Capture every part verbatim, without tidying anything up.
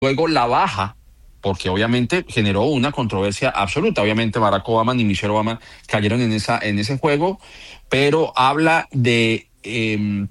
luego la baja, porque obviamente generó una controversia absoluta. Obviamente Barack Obama ni Michelle Obama cayeron en esa en ese juego, pero habla de eh,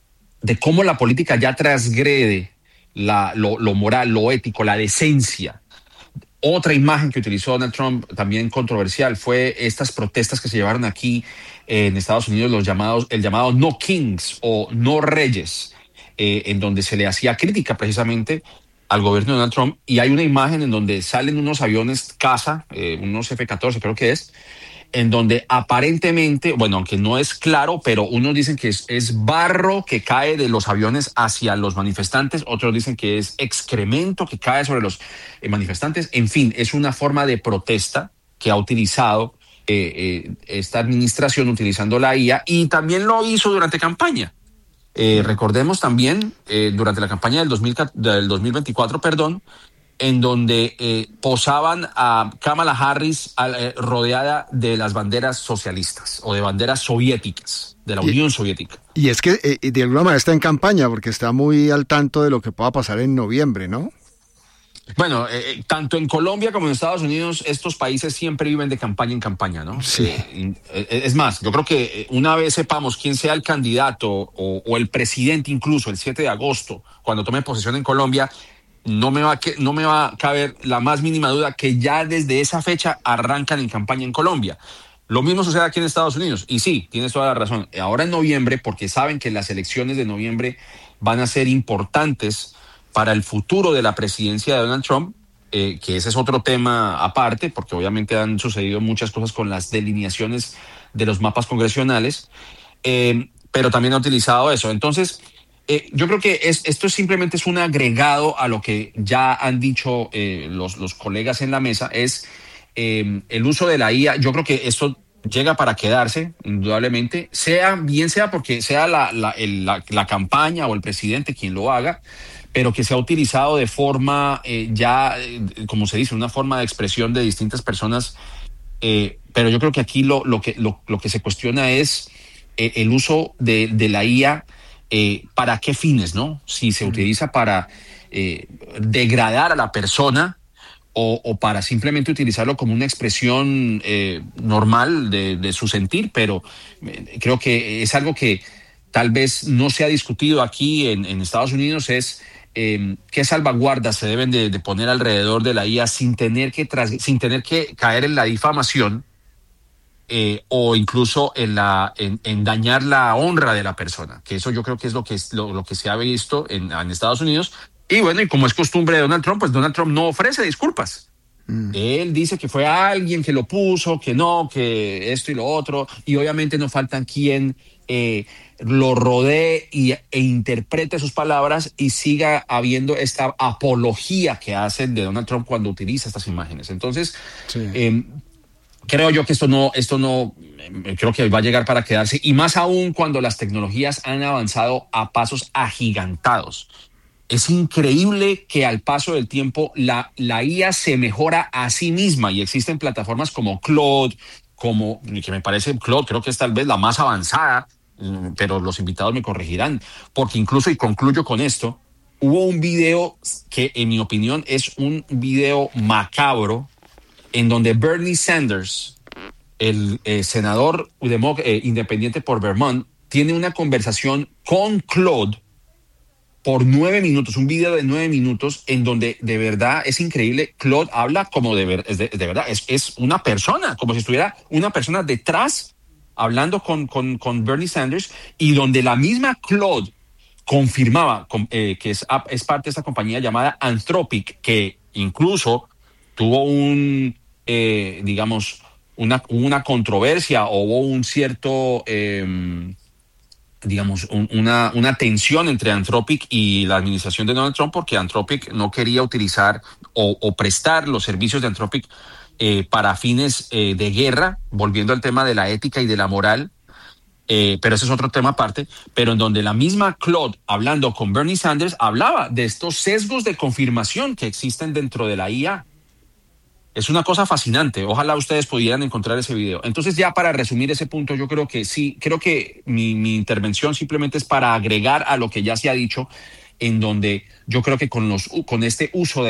de cómo la política ya transgrede la, lo, lo moral, lo ético, la decencia. Otra imagen que utilizó Donald Trump, también controversial, fue estas protestas que se llevaron aquí eh, en Estados Unidos, los llamados, el llamado No Kings o No Reyes, eh, en donde se le hacía crítica precisamente al gobierno de Donald Trump. Y hay una imagen en donde salen unos aviones caza, eh, unos F catorce creo que es, en donde aparentemente, bueno, aunque no es claro, pero unos dicen que es, es barro que cae de los aviones hacia los manifestantes, otros dicen que es excremento que cae sobre los eh, manifestantes. En fin, es una forma de protesta que ha utilizado eh, eh, esta administración utilizando la I A, y también lo hizo durante campaña. Eh, recordemos también, eh, durante la campaña del, dos mil, del dos mil veinticuatro, perdón, en donde eh, posaban a Kamala Harris eh, rodeada de las banderas socialistas o de banderas soviéticas, de la Y, Unión Soviética. y es que eh, de alguna manera está en campaña porque está muy al tanto de lo que pueda pasar en noviembre, ¿no? Bueno, eh, tanto en Colombia como en Estados Unidos, estos países siempre viven de campaña en campaña, ¿no? Sí. Eh, eh, es más, yo creo que una vez sepamos quién sea el candidato o, o el presidente, incluso el siete de agosto, cuando tome posesión en Colombia, no me va a que, no me va a caber la más mínima duda que ya desde esa fecha arrancan en campaña en Colombia. Lo mismo sucede aquí en Estados Unidos. Y sí, tienes toda la razón. Ahora en noviembre, porque saben que las elecciones de noviembre van a ser importantes para el futuro de la presidencia de Donald Trump, eh, que ese es otro tema aparte, porque obviamente han sucedido muchas cosas con las delineaciones de los mapas congresionales, eh, pero también ha utilizado eso. Entonces, Eh, yo creo que es, esto simplemente es un agregado a lo que ya han dicho eh, los, los colegas en la mesa, es eh, el uso de la I A. Yo creo que esto llega para quedarse, indudablemente, sea bien sea porque sea la, la, el, la, la campaña o el presidente quien lo haga, pero que se ha utilizado de forma eh, ya, eh, como se dice, una forma de expresión de distintas personas. Eh, pero yo creo que aquí lo, lo, que, lo, lo que se cuestiona es eh, el uso de, de la I A. Eh, ¿Para qué fines, no? Si se utiliza para eh, degradar a la persona o, o para simplemente utilizarlo como una expresión eh, normal de, de su sentir, pero eh, creo que es algo que tal vez no se ha discutido aquí en, en Estados Unidos, es eh, qué salvaguardas se deben de, de poner alrededor de la I A sin tener que, tras, sin tener que caer en la difamación. Eh, o incluso en, la, en, en dañar la honra de la persona, que eso yo creo que es lo que, es, lo, lo que se ha visto en, en Estados Unidos. Y bueno, y como es costumbre de Donald Trump, pues Donald Trump no ofrece disculpas. Mm. Él dice que fue alguien que lo puso, que no, que esto y lo otro, y obviamente no faltan quien eh, lo rodee y, e interprete sus palabras y siga habiendo esta apología que hacen de Donald Trump cuando utiliza estas imágenes. Entonces, sí. eh, Creo yo que esto no, esto no, creo que va a llegar para quedarse, y más aún cuando las tecnologías han avanzado a pasos agigantados. Es increíble que al paso del tiempo la, la I A se mejora a sí misma, y existen plataformas como Claude, como, que me parece Claude, creo que es tal vez la más avanzada, pero los invitados me corregirán, porque incluso, y concluyo con esto, hubo un video que en mi opinión es un video macabro, en donde Bernie Sanders, el eh, senador eh, independiente por Vermont, tiene una conversación con Claude por nueve minutos, un video de nueve minutos, en donde de verdad es increíble. Claude habla como de, ver, de, de verdad, es, es una persona, como si estuviera una persona detrás hablando con, con, con Bernie Sanders, y donde la misma Claude confirmaba eh, que es, es parte de esta compañía llamada Anthropic, que incluso tuvo un, eh, digamos, una, una controversia, o hubo un cierto, eh, digamos, un, una, una tensión entre Anthropic y la administración de Donald Trump, porque Anthropic no quería utilizar o, o prestar los servicios de Anthropic eh, para fines eh, de guerra, volviendo al tema de la ética y de la moral. Eh, pero ese es otro tema aparte, pero en donde la misma Claude, hablando con Bernie Sanders, hablaba de estos sesgos de confirmación que existen dentro de la I A. Es una cosa fascinante. Ojalá ustedes pudieran encontrar ese video. Entonces, ya para resumir ese punto, yo creo que sí, creo que mi, mi intervención simplemente es para agregar a lo que ya se ha dicho, en donde yo creo que con, los, con este uso de